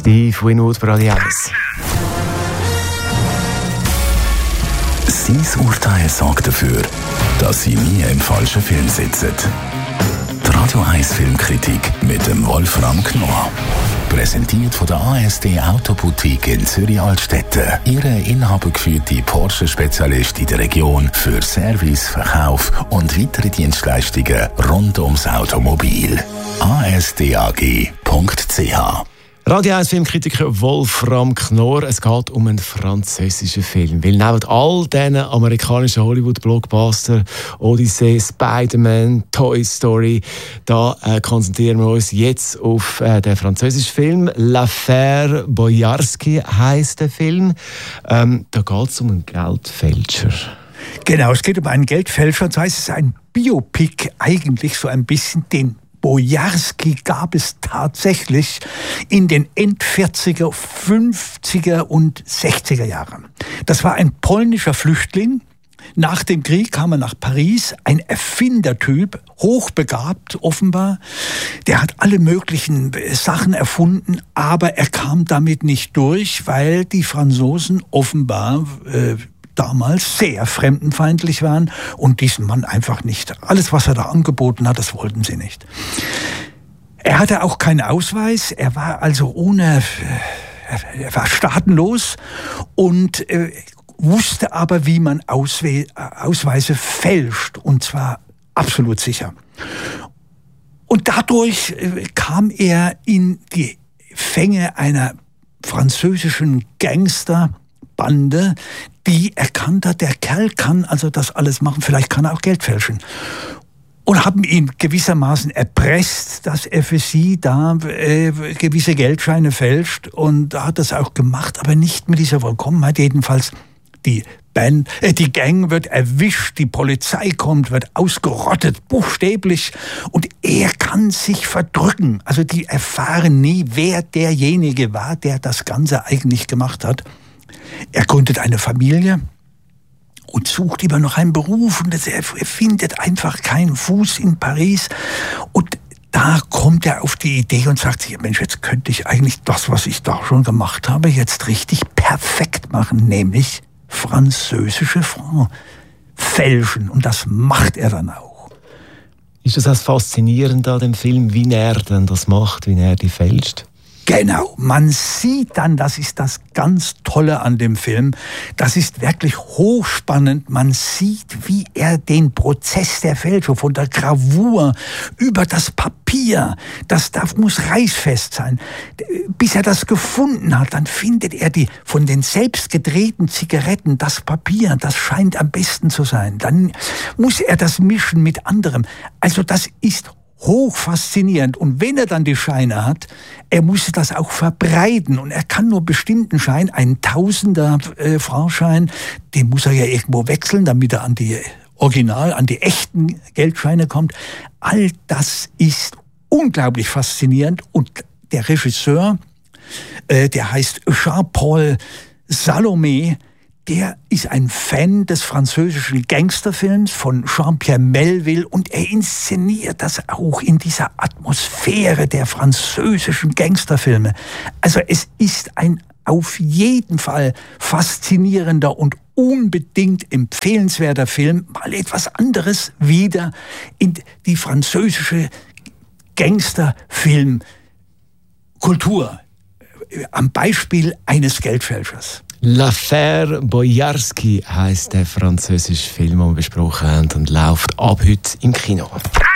Steve Winwood bei Radio 1. Sein Urteil sorgt dafür, dass Sie nie im falschen Film sitzen. Die Radio 1 Filmkritik mit dem Wolfram Knorr. Präsentiert von der ASD Autoboutique in Zürich-Altstetten. Ihre inhabergeführte Porsche-Spezialist in der Region für Service, Verkauf und weitere Dienstleistungen rund ums Automobil. asdag.ch. Radio 1 Filmkritiker Wolfram Knorr. Es geht um einen französischen Film. Weil neben all diesen amerikanischen Hollywood-Blockbuster, Odyssey, Spider-Man, Toy Story, da konzentrieren wir uns jetzt auf den französischen Film. L'Affaire Boyarsky heisst der Film. Da geht es um einen Geldfälscher. Genau, es geht um einen Geldfälscher. Das heißt, es ist ein Biopic eigentlich so ein bisschen. Den Boyarsky gab es tatsächlich in den End-40er, 50er und 60er Jahren. Das war ein polnischer Flüchtling. Nach dem Krieg kam er nach Paris, ein Erfindertyp, hochbegabt offenbar. Der hat alle möglichen Sachen erfunden, aber er kam damit nicht durch, weil die Franzosen offenbar damals sehr fremdenfeindlich waren und diesen Mann einfach nicht. Alles, was er da angeboten hat, das wollten sie nicht. Er hatte auch keinen Ausweis, er war also er war staatenlos und wusste aber, wie man Ausweise fälscht, und zwar absolut sicher. Und dadurch kam er in die Fänge einer französischen Gangsterbande, die erkannt hat, der Kerl kann also das alles machen, vielleicht kann er auch Geld fälschen. Und haben ihn gewissermaßen erpresst, dass er für sie da gewisse Geldscheine fälscht, und hat das auch gemacht, aber nicht mit dieser Vollkommenheit. Jedenfalls die Gang wird erwischt, die Polizei kommt, wird ausgerottet, buchstäblich, und er kann sich verdrücken. Also die erfahren nie, wer derjenige war, der das Ganze eigentlich gemacht hat. Er gründet eine Familie und sucht immer noch einen Beruf, und er findet einfach keinen Fuß in Paris. Und da kommt er auf die Idee und sagt sich, Mensch, jetzt könnte ich eigentlich das, was ich da schon gemacht habe, jetzt richtig perfekt machen, nämlich französische Francs fälschen. Und das macht er dann auch. Ist das faszinierend an dem Film, wie er denn das macht, wie er die fälscht? Genau, man sieht dann, das ist das ganz Tolle an dem Film, das ist wirklich hochspannend, man sieht, wie er den Prozess der Fälschung von der Gravur über das Papier, das muss reißfest sein, bis er das gefunden hat, dann findet er von den selbst gedrehten Zigaretten das Papier, das scheint am besten zu sein, dann muss er das mischen mit anderem, also das ist hochfaszinierend. Und wenn er dann die Scheine hat, er muss das auch verbreiten. Und er kann nur bestimmten Schein, einen 1000er Franc-Schein, den muss er ja irgendwo wechseln, damit er an die echten Geldscheine kommt. All das ist unglaublich faszinierend. Und der Regisseur, der heißt Jean-Paul Salomé, der ist ein Fan des französischen Gangsterfilms von Jean-Pierre Melville, und er inszeniert das auch in dieser Atmosphäre der französischen Gangsterfilme. Also es ist ein auf jeden Fall faszinierender und unbedingt empfehlenswerter Film, mal etwas anderes wieder in die französische Gangsterfilmkultur, am Beispiel eines Geldfälschers. L'Affaire Boyarsky heisst der französische Film, den wir besprochen haben, und läuft ab heute im Kino.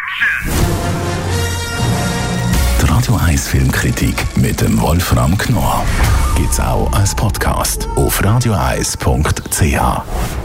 Die Radio 1 Filmkritik mit dem Wolfram Knorr gibt's auch als Podcast auf radio1.ch.